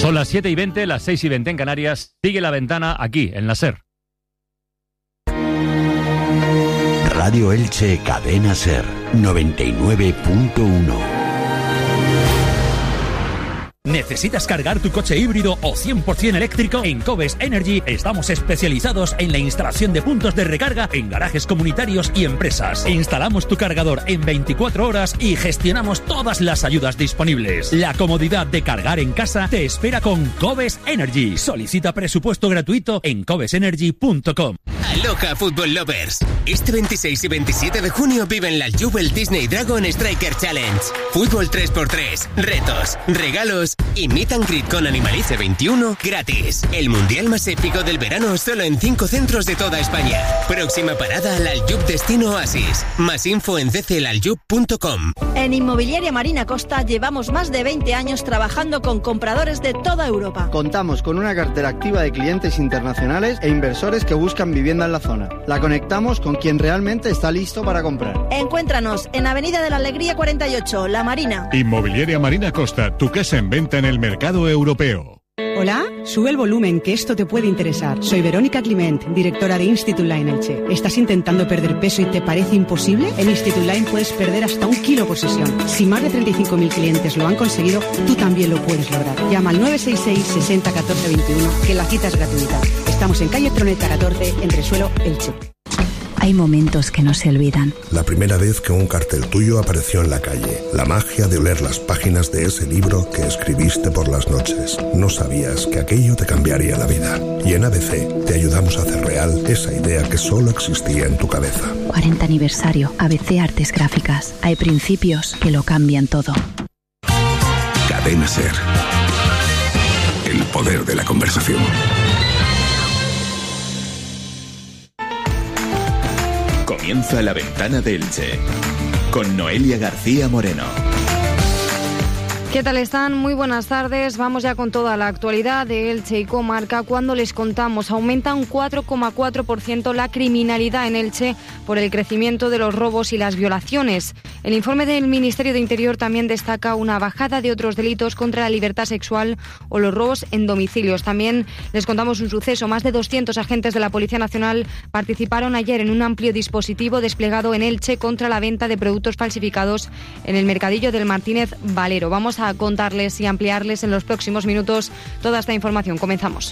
Son las 7:20, las 6:20 en Canarias. Sigue La Ventana aquí, en la SER. Radio Elche Cadena SER 99.1. ¿Necesitas cargar tu coche híbrido o 100% eléctrico? En Cobes Energy estamos especializados en la instalación de puntos de recarga en garajes comunitarios y empresas. Instalamos tu cargador en 24 horas y gestionamos todas las ayudas disponibles. La comodidad de cargar en casa te espera con Cobes Energy. Solicita presupuesto gratuito en cobesenergy.com. Aloha Football Lovers. Este 26 y 27 de junio viven la Jubel Disney Dragon Striker Challenge. Fútbol 3x3, retos, regalos y meet and greet con Animalice 21 gratis. El mundial más épico del verano solo en 5 centros de toda España. Próxima parada al Aljub Destino Oasis. Más info en cclaljub.com. En Inmobiliaria Marina Costa llevamos más de 20 años trabajando con compradores de toda Europa. Contamos con una cartera activa de clientes internacionales e inversores que buscan vivienda en la zona. La conectamos con quien realmente está listo para comprar. Encuéntranos en Avenida de la Alegría 48, La Marina. Inmobiliaria Marina Costa, tu casa en venta en el mercado europeo. Hola, sube el volumen que esto te puede interesar. Soy Verónica Climent, directora de Institut Line Elche. ¿Estás intentando perder peso y te parece imposible? En Institut Line puedes perder hasta 1 kilo por sesión. Si más de 35.000 clientes lo han conseguido, tú también lo puedes lograr. Llama al 966 60 14 21, que la cita es gratuita. Estamos en calle Troneta 14, Entresuelo, Elche. Hay momentos que no se olvidan. La primera vez que un cartel tuyo apareció en la calle. La magia de oler las páginas de ese libro que escribiste por las noches. No sabías que aquello te cambiaría la vida. Y en ABC te ayudamos a hacer real esa idea que solo existía en tu cabeza. 40 aniversario. ABC Artes Gráficas. Hay principios que lo cambian todo. Cadena SER. El poder de la conversación. Comienza La Ventana de Elche, con Noelia García Moreno. ¿Qué tal están? Muy buenas tardes. Vamos ya con toda la actualidad de Elche y comarca. Cuando les contamos, aumenta un 4,4% la criminalidad en Elche por el crecimiento de los robos y las violaciones. El informe del Ministerio de Interior también destaca una bajada de otros delitos contra la libertad sexual o los robos en domicilios. También les contamos un suceso. Más de 200 agentes de la Policía Nacional participaron ayer en un amplio dispositivo desplegado en Elche contra la venta de productos falsificados en el mercadillo del Martínez Valero. Vamos a contarles y ampliarles en los próximos minutos toda esta información. Comenzamos.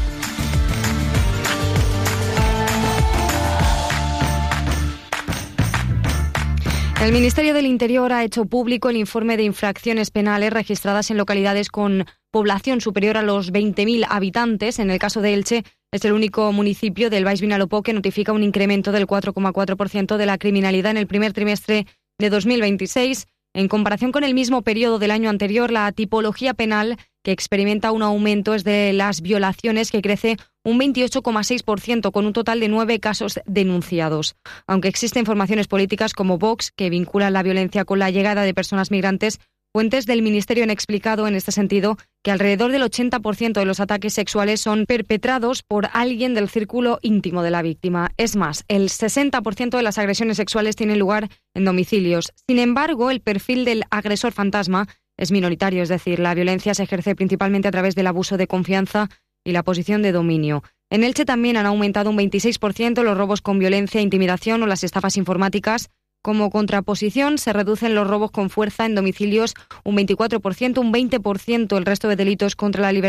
El Ministerio del Interior ha hecho público el informe de infracciones penales registradas en localidades con población superior a los 20.000 habitantes. En el caso de Elche, es el único municipio del Baix Vinalopó que notifica un incremento del 4,4% de la criminalidad en el primer trimestre de 2026. En comparación con el mismo periodo del año anterior, la tipología penal que experimenta un aumento es de las violaciones, que crece un 28,6%, con un total de 9 casos denunciados. Aunque existen formaciones políticas como Vox, que vinculan la violencia con la llegada de personas migrantes, fuentes del Ministerio han explicado en este sentido que alrededor del 80% de los ataques sexuales son perpetrados por alguien del círculo íntimo de la víctima. Es más, el 60% de las agresiones sexuales tienen lugar en domicilios. Sin embargo, el perfil del agresor fantasma es minoritario, es decir, la violencia se ejerce principalmente a través del abuso de confianza y la posición de dominio. En Elche también han aumentado un 26% los robos con violencia, intimidación o las estafas informáticas. Como contraposición, se reducen los robos con fuerza en domicilios un 24%, un 20% el resto de delitos contra la libertad